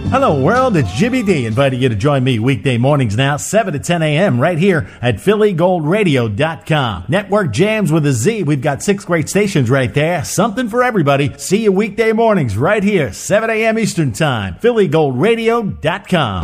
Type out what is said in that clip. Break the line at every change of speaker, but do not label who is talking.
Hello world, it's Jimmy D inviting you to join me weekday mornings now, 7 to 10 a.m. right here at PhillyGoldRadio.com. Network jams with a Z. We've got 6 great stations right there. Something for everybody. See you weekday mornings right here, 7 a.m. Eastern Time. PhillyGoldRadio.com.